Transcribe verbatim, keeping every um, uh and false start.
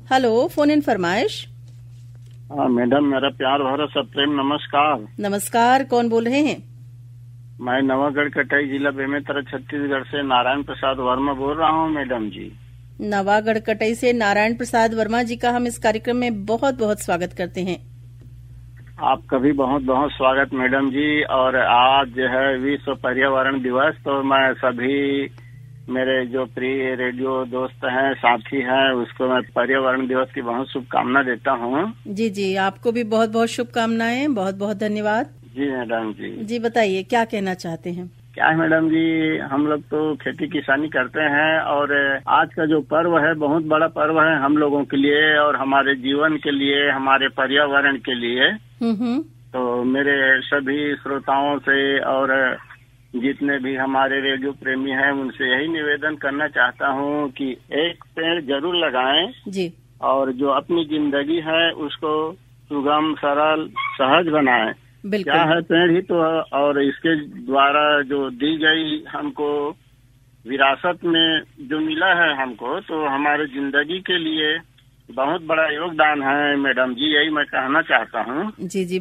Hello, phone in फरमाइश। हाँ madam, मेरा प्यार भरा सब प्रेम नमस्कार। नमस्कार, कौन बोल रहे हैं? मैं नवागढ़ कटाई जिला बेमेतरा छत्तीसगढ़ से नारायण प्रसाद वर्मा बोल रहा हूँ मैडम जी। नवागढ़ कटाई से नारायण प्रसाद वर्मा जी का हम इस कार्यक्रम में बहुत बहुत स्वागत करते हैं। आपका भी बहुत बहुत स्वागत मैडम जी। और आज जो है विश्व पर्यावरण दिवस, तो मैं सभी मेरे जो प्रिय रेडियो दोस्त हैं, साथी हैं, उसको मैं पर्यावरण दिवस की बहुत शुभकामना देता हूँ। जी जी, आपको भी बहुत बहुत शुभकामनाएं, बहुत बहुत धन्यवाद। जी मैडम जी। जी बताइए, क्या कहना चाहते हैं? क्या है मैडम जी, हम लोग तो खेती किसानी करते हैं और आज का जो पर्व है बहुत बड़ा पर्व है हम लोगों के लिए और हमारे जीवन के लिए, हमारे पर्यावरण के लिए। हम्म। तो मेरे सभी श्रोताओं से और जितने भी हमारे रेडियो प्रेमी हैं उनसे यही निवेदन करना चाहता हूँ कि एक पेड़ जरूर लगाएं जी। और जो अपनी जिंदगी है उसको सुगम, सरल, सहज बनाएं। क्या है, पेड़ ही तो है और इसके द्वारा जो दी गई हमको विरासत में जो मिला है हमको, तो हमारे जिंदगी के लिए बहुत बड़ा योगदान है मैडम जी, यही मैं कहना चाहता हूँ। जी जी।